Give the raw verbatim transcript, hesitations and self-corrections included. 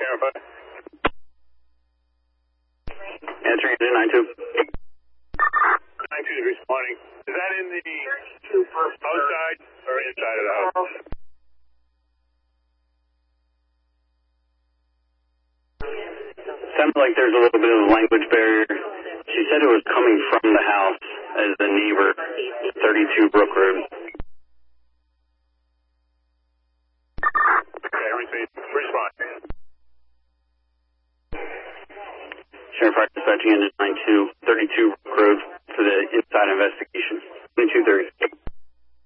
Sheriff. Answering engine nine two. nine two is responding. Is that in the outside or inside of the house? Sounds like there's a little bit of a language barrier. She said it was coming from the house as the neighbor, thirty-two Brook Road. Okay, receive. Respond. Sheriff Hart dispatching engine nine two, thirty-two Brook Road for the inside investigation. twenty-two thirty.